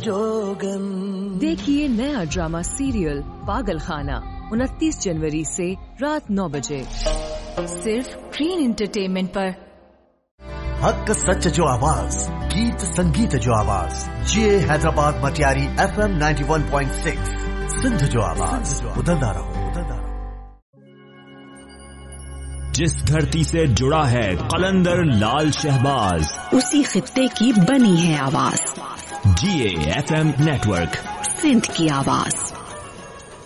जोगन। देखिए नया drama serial पागल खाना 29 जनवरी से रात 9 बजे सिर्फ ग्रीन एंटरटेनमेंट पर। हक सच जो आवाज, गीत संगीत जो आवाज, ये हैदराबाद मटियारी FM 91.6 सिंध जो आवाज। बदलता रहो। जिस धरती से जुड़ा है कलंदर लाल शहबाज, उसी खित्ते की बनी है आवाज। GA FM नेटवर्क, सिंध की आवाज।